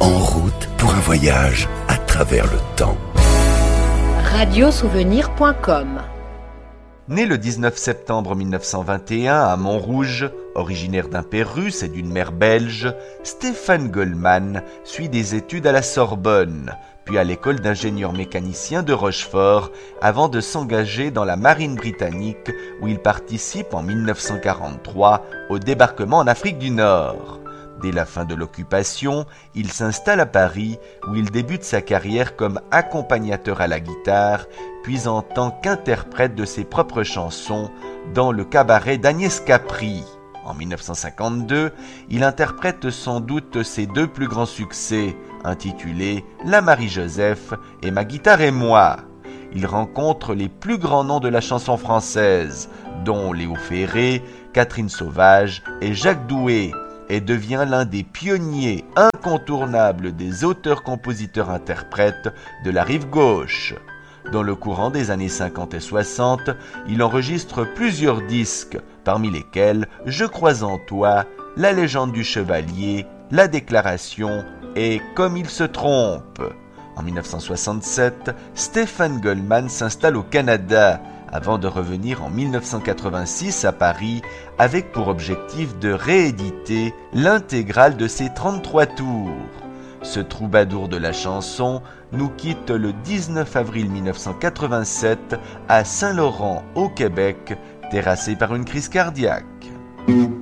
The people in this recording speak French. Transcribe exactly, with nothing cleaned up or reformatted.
En route pour un voyage à travers le temps. radio souvenir point com. Né le dix-neuf septembre mille neuf cent vingt et un à Montrouge, originaire d'un père russe et d'une mère belge, Stéphane Goldman suit des études à la Sorbonne, puis à l'école d'ingénieurs mécaniciens de Rochefort, avant de s'engager dans la marine britannique où il participe en mille neuf cent quarante-trois au débarquement en Afrique du Nord. Dès la fin de l'occupation, il s'installe à Paris où il débute sa carrière comme accompagnateur à la guitare, puis en tant qu'interprète de ses propres chansons dans le cabaret d'Agnès Capri. En mille neuf cent cinquante-deux, il interprète sans doute ses deux plus grands succès, intitulés « La Marie-Joseph » et « Ma guitare et moi ». Il rencontre les plus grands noms de la chanson française, dont Léo Ferré, Catherine Sauvage et Jacques Doué, et devient l'un des pionniers incontournables des auteurs-compositeurs-interprètes de la rive gauche. Dans le courant des années cinquante et soixante, il enregistre plusieurs disques, parmi lesquels « Je crois en toi », « La légende du chevalier », « La déclaration » et « Comme il se trompe ». En mille neuf cent soixante-sept, Stéphane Goldman s'installe au Canada, avant de revenir en mille neuf cent quatre-vingt-six à Paris, avec pour objectif de rééditer l'intégrale de ses trente-trois tours. Ce troubadour de la chanson nous quitte le dix-neuf avril mille neuf cent quatre-vingt-sept à Saint-Laurent, au Québec, terrassé par une crise cardiaque.